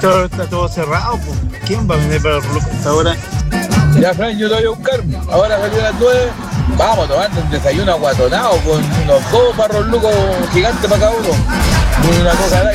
Todo está todo cerrado, pues. ¿Quién va a vender para Luco hasta ahora? Ya, Fran, yo te voy a buscar. Ahora salió a las 9. Vamos tomando un desayuno aguatonado con unos 2 barros lucos gigantes para cada uno. Una cosa